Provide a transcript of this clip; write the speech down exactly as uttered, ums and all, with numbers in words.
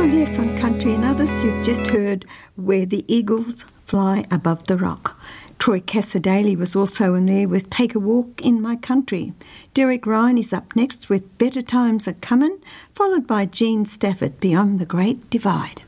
Oh yes, on Country and Others, you've just heard Where the Eagles Fly Above the Rock. Troy Cassar-Daley was also in there with Take a Walk in My Country. Derek Ryan is up next with Better Times Are Comin', followed by Gene Stafford, Beyond the Great Divide.